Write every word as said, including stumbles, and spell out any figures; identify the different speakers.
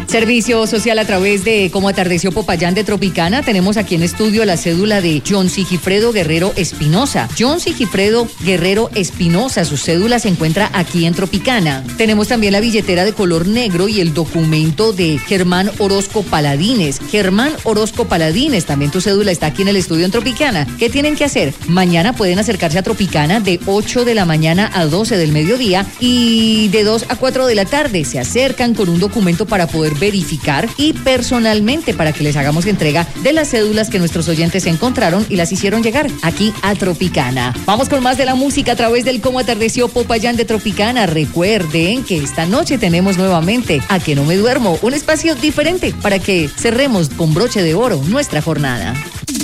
Speaker 1: Servicio social a través de Cómo Atardeció Popayán de Tropicana. Tenemos aquí en estudio la cédula de John Sigifredo Guerrero Espinosa. John Sigifredo Guerrero Espinosa, su cédula se encuentra aquí en Tropicana. Tenemos también la billetera de color negro y el documento de Germán Orozco Paladines. Germán Orozco Paladines, también tu cédula está aquí en el estudio en Tropicana. ¿Qué tienen que hacer? Mañana pueden acercarse a Tropicana de ocho de la mañana a doce del mediodía y de dos a cuatro de la tarde. Se acercan con un documento para poder verificar y personalmente para que les hagamos entrega de las cédulas que nuestros oyentes encontraron y las hicieron llegar aquí a Tropicana. Vamos con más de la música a través del Cómo Atardeció Popayán de Tropicana. Recuerden que esta noche tenemos nuevamente A Que No Me Duermo, un espacio diferente para que cerremos con broche de oro nuestra jornada.